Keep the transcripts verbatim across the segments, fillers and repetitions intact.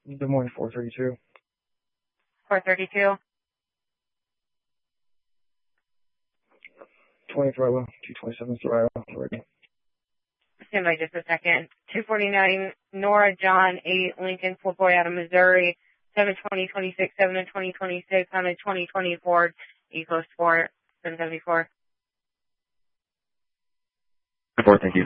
Des Moines four thirty-two. four thirty-two. twenty Thriva, two twenty-seven Thriva, ready. Stand by just a second. two forty-nine, Nora John eight, Lincoln Fort Boy out of Missouri, seven twenty twenty-six, seven twenty twenty-six, on a twenty twenty Ford, Eco Sport, seven seventy-four. Four, thank you.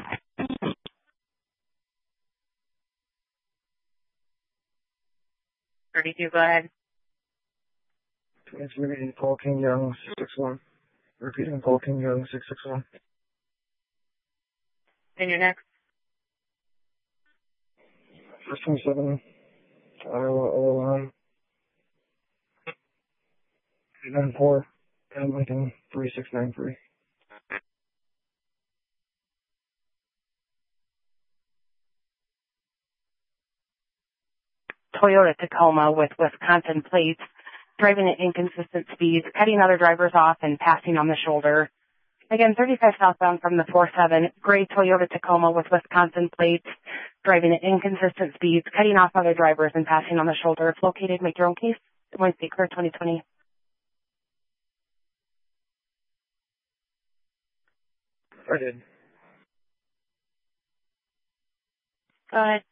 thirty-two, go ahead. Transmitting Paul King Young, six six one. Repeating Paul King Young, six six one. And your next? First twenty-seven, Iowa O L M, eight nine four, and Lincoln three six nine three. Toyota Tacoma with Wisconsin plates, driving at inconsistent speeds, cutting other drivers off and passing on the shoulder. Again, thirty-five southbound from the four seven, gray Toyota Tacoma with Wisconsin plates, driving at inconsistent speeds, cutting off other drivers and passing on the shoulder. If located, make your own case. Des Moines State Clear twenty twenty. I did. Go ahead.